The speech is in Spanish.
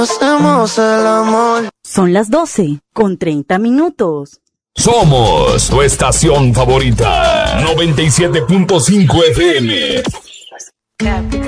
Hacemos el amor. Son las 12:30. Somos tu estación favorita. 97.5 FM.